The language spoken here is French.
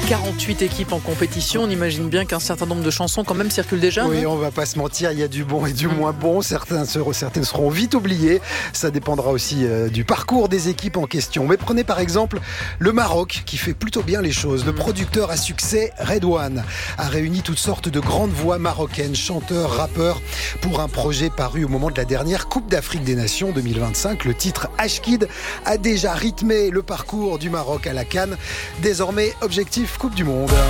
48 équipes en compétition. On imagine bien qu'un certain nombre de chansons quand même circulent déjà. Oui, on va pas se mentir, il y a du bon et du moins bon. Certaines seront vite oubliées. Ça dépendra aussi du parcours des équipes en question. Mais prenez par exemple le Maroc qui fait plutôt bien les choses. Le producteur à succès Redouane a réuni toutes sortes de grandes voix marocaines, chanteurs, rappeurs, pour un projet paru au moment de la dernière Coupe d'Afrique des Nations 2025. Le titre Ashkid a déjà rythmé le parcours du Maroc à la CAN. Désormais, objectif Coupe du Monde.